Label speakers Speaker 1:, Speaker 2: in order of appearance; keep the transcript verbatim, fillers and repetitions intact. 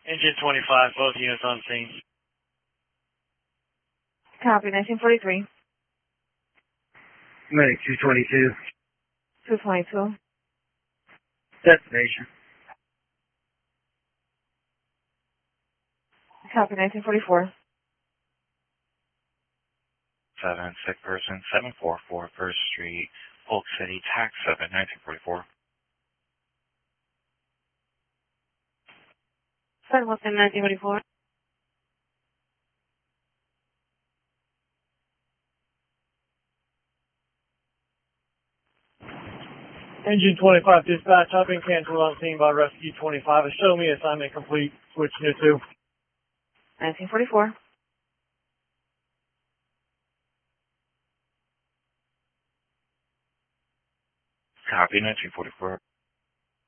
Speaker 1: Engine twenty-five, both units on scene.
Speaker 2: Copy, nineteen forty-three.
Speaker 3: Medic two twenty-two.
Speaker 2: two twenty-two.
Speaker 3: Destination.
Speaker 2: Copy, nineteen forty-four.
Speaker 4: Seven, sick person, seven four four First Street, Polk City, tax seven, nineteen forty-four.
Speaker 2: seven one seven, nineteen forty-four.
Speaker 1: Engine twenty-five dispatch, I've been canceled on scene by Rescue twenty-five. Show me assignment complete. Switch to two.
Speaker 2: nineteen forty-four.
Speaker 4: Copy, nineteen forty-four.